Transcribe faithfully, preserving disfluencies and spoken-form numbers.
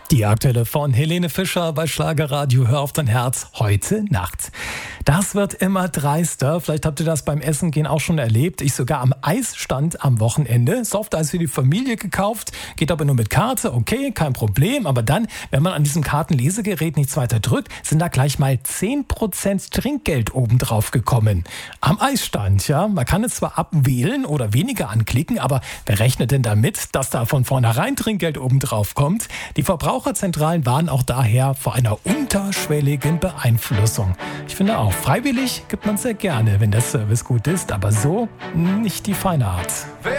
Die aktuelle von Helene Fischer bei Schlagerradio Hör auf dein Herz heute Nacht. Das wird immer dreister. Vielleicht habt ihr das beim Essen gehen auch schon erlebt. Ich sogar am Eisstand am Wochenende. Softeis für die Familie gekauft. Geht aber nur mit Karte. Okay, kein Problem. Aber dann, wenn man an diesem Kartenlesegerät nichts weiter drückt, sind da gleich mal zehn Prozent Trinkgeld obendrauf gekommen. Am Eisstand, ja. Man kann es zwar abwählen oder weniger anklicken, aber wer rechnet denn damit, dass da von vornherein Trinkgeld obendrauf kommt? Die Verbraucherzentralen warnen auch daher vor einer unterschwelligen Beeinflussung. Ich finde auch, freiwillig gibt man sehr gerne, wenn der Service gut ist, aber so nicht die feine Art.